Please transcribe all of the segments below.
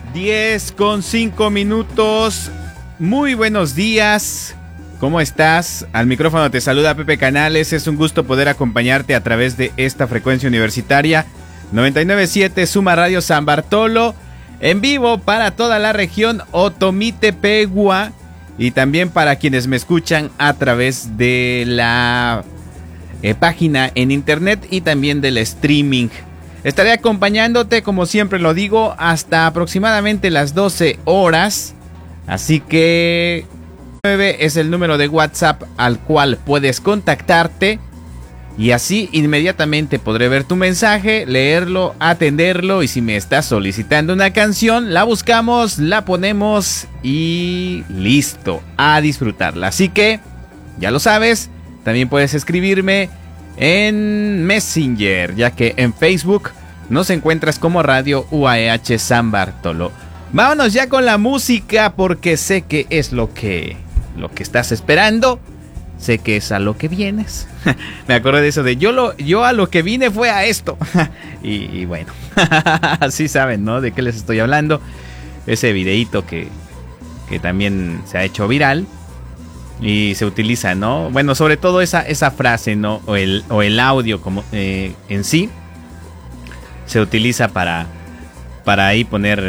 10:05. Muy buenos días. ¿Cómo estás? Al micrófono te saluda Pepe Canales. Es un gusto poder acompañarte a través de esta frecuencia universitaria 99.7 Suma Radio San Bartolo, en vivo para toda la región Otomí-Tepehua y también para quienes me escuchan a través de la página en internet y también del streaming. Estaré acompañándote, como siempre lo digo, hasta aproximadamente las 12 horas. Así que 9 es el número de WhatsApp al cual puedes contactarte. Y así inmediatamente podré ver tu mensaje, leerlo, atenderlo. Y si me estás solicitando una canción, la buscamos, la ponemos y listo, a disfrutarla. Así que, ya lo sabes, también puedes escribirme en Messenger, ya que en Facebook nos encuentras como Radio UAEH San Bartolo. Vámonos ya con la música, porque sé que es lo que estás esperando. Sé que es a lo que vienes. Me acuerdo de eso de yo a lo que vine fue a esto. y bueno, así saben, ¿no? De qué les estoy hablando. Ese videíto que también se ha hecho viral y se utiliza, ¿no? Bueno, sobre todo esa frase, ¿no? O el audio como en sí se utiliza para ahí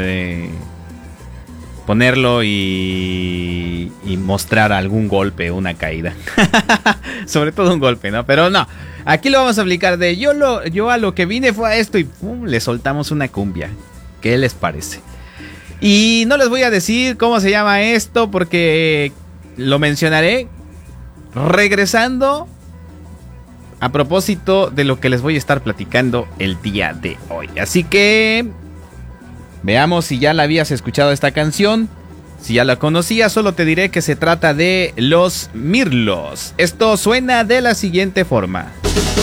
ponerlo y mostrar algún golpe, una caída. Sobre todo un golpe, ¿no? Pero no, aquí lo vamos a aplicar de yo a lo que vine fue a esto y ¡pum! Le soltamos una cumbia. ¿Qué les parece? Y no les voy a decir cómo se llama esto porque lo mencionaré regresando a propósito de lo que les voy a estar platicando el día de hoy. Así que veamos si ya la habías escuchado esta canción. Si ya la conocías, solo te diré que se trata de Los Mirlos. Esto suena de la siguiente forma.